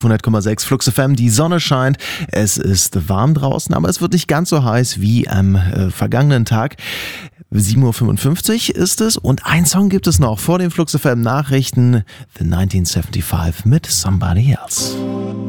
100,6 Flux FM, die Sonne scheint, es ist warm draußen, aber es wird nicht ganz so heiß wie am vergangenen Tag. 7.55 Uhr ist es und ein Song gibt es noch vor den Flux FM Nachrichten, The 1975 mit Somebody Else.